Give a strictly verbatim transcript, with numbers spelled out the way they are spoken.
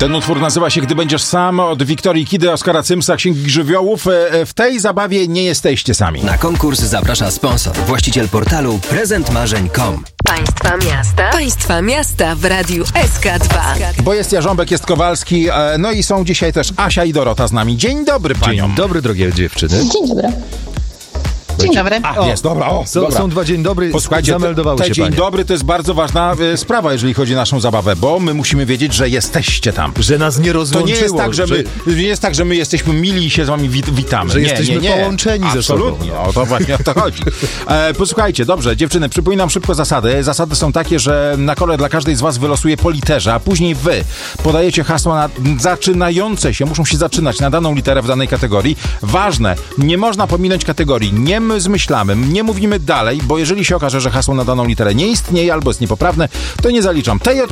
Ten utwór nazywa się Gdy będziesz sam, od Wiktorii Kidy, Oskara Cymsa, Księgi Żywiołów. W tej zabawie nie jesteście sami. Na konkurs zaprasza sponsor, właściciel portalu prezent marzeń kropka com. Państwa miasta. Państwa miasta w Radiu S K dwa. Bo jest Jarząbek, jest Kowalski, no i są dzisiaj też Asia i Dorota z nami. Dzień dobry paniom. Dzień dobry, drogie dziewczyny. Dzień dobry. Dzień dobry. A, jest, dobra, o, Są, dobra. są dwa dzień dobry, Posłuchajcie, zameldowały te, te się dzień panie. dobry to jest bardzo ważna y, sprawa, jeżeli chodzi o naszą zabawę, bo my musimy wiedzieć, że jesteście tam. Że nas nie To rozłączyło. nie jest tak, że my, nie jest tak, że my jesteśmy mili i się z wami wit, witamy. Że nie, jesteśmy nie, nie. połączeni ze sobą. Absolutnie, o to właśnie o to chodzi. E, posłuchajcie, dobrze, dziewczyny, przypominam szybko zasady. Zasady są takie, że na kole dla każdej z was wylosuje po literze, a później wy podajecie hasła na, zaczynające się, muszą się zaczynać na daną literę w danej kategorii. Ważne, nie można pominąć kategorii. Nie my zmyślamy, nie mówimy dalej, bo jeżeli się okaże, że hasło na daną literę nie istnieje albo jest niepoprawne, to nie zaliczam tej